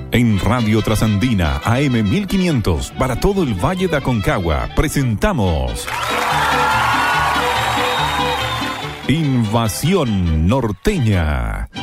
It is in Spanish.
En Radio Trasandina, AM 1500, para todo el Valle de Aconcagua, presentamos Invasión Norteña.